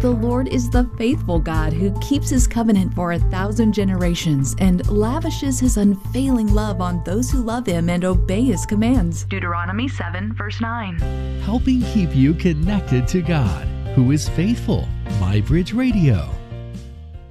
The Lord is the faithful God who keeps His covenant for 1,000 generations and lavishes His unfailing love on those who love Him and obey His commands. Deuteronomy 7, verse 9. Helping keep you connected to God, who is faithful. MyBridge Radio.